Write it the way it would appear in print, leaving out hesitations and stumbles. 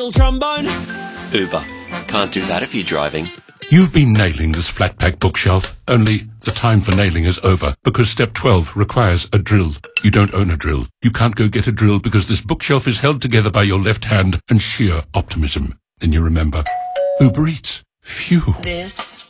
steel trombone. Uber. Can't do that if you're driving. You've been nailing this flat-pack bookshelf, only the time for nailing is over because step 12 requires a drill. You don't own a drill. You can't go get a drill because this bookshelf is held together by your left hand and sheer optimism. Then you remember, Uber Eats. Phew. This